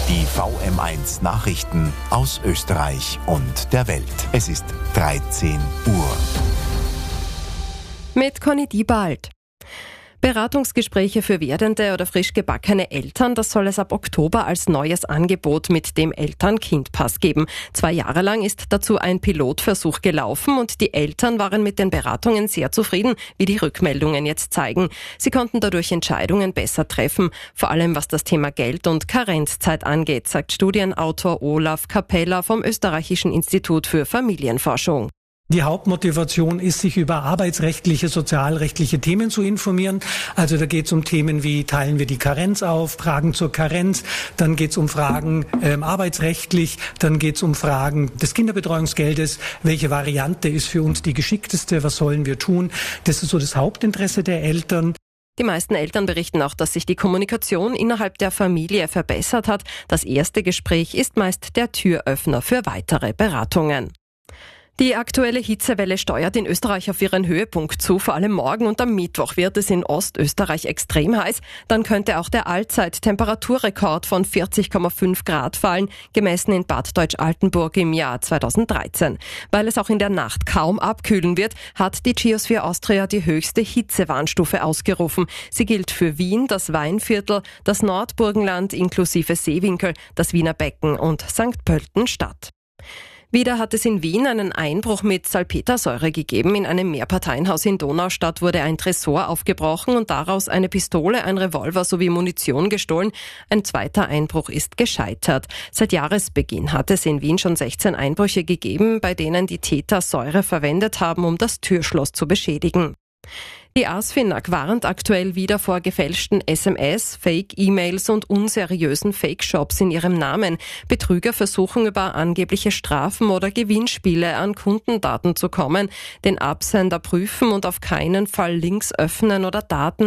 Die VM1 Nachrichten aus Österreich und der Welt. Es ist 13 Uhr. Mit Conny Diebald. Beratungsgespräche für werdende oder frisch gebackene Eltern, das soll es ab Oktober als neues Angebot mit dem Eltern-Kind-Pass geben. 2 Jahre lang ist dazu ein Pilotversuch gelaufen und die Eltern waren mit den Beratungen sehr zufrieden, wie die Rückmeldungen jetzt zeigen. Sie konnten dadurch Entscheidungen besser treffen, vor allem was das Thema Geld und Karenzzeit angeht, sagt Studienautor Olaf Kapella vom Österreichischen Institut für Familienforschung. Die Hauptmotivation ist, sich über arbeitsrechtliche, sozialrechtliche Themen zu informieren. Also da geht es um Themen wie, teilen wir die Karenz auf, Fragen zur Karenz, dann geht es um Fragen arbeitsrechtlich, dann geht es um Fragen des Kinderbetreuungsgeldes, welche Variante ist für uns die geschickteste, was sollen wir tun. Das ist so das Hauptinteresse der Eltern. Die meisten Eltern berichten auch, dass sich die Kommunikation innerhalb der Familie verbessert hat. Das erste Gespräch ist meist der Türöffner für weitere Beratungen. Die aktuelle Hitzewelle steuert in Österreich auf ihren Höhepunkt zu. Vor allem morgen und am Mittwoch wird es in Ostösterreich extrem heiß. Dann könnte auch der Allzeit-Temperaturrekord von 40,5 Grad fallen, gemessen in Bad Deutsch-Altenburg im Jahr 2013. Weil es auch in der Nacht kaum abkühlen wird, hat die Geosphere Austria die höchste Hitzewarnstufe ausgerufen. Sie gilt für Wien, das Weinviertel, das Nordburgenland inklusive Seewinkel, das Wiener Becken und St. Pölten-Stadt. Wieder hat es in Wien einen Einbruch mit Salpetersäure gegeben. In einem Mehrparteienhaus in Donaustadt wurde ein Tresor aufgebrochen und daraus eine Pistole, ein Revolver sowie Munition gestohlen. Ein zweiter Einbruch ist gescheitert. Seit Jahresbeginn hat es in Wien schon 16 Einbrüche gegeben, bei denen die Täter Säure verwendet haben, um das Türschloss zu beschädigen. Die ASFINAG warnt aktuell wieder vor gefälschten SMS, Fake-E-Mails und unseriösen Fake-Shops in ihrem Namen. Betrüger versuchen über angebliche Strafen oder Gewinnspiele an Kundendaten zu kommen, den Absender prüfen und auf keinen Fall Links öffnen oder Daten